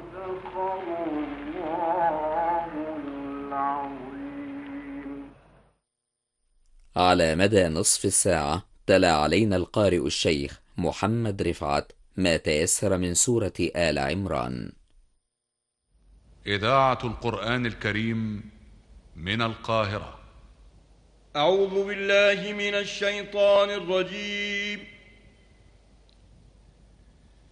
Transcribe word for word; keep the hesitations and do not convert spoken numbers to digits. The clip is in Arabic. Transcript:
على مدى نصف الساعة تلا علينا القارئ الشيخ محمد رفعت ما تيسر من سورة آل عمران. إذاعة القرآن الكريم من القاهرة. أعوذ بالله من الشيطان الرجيم.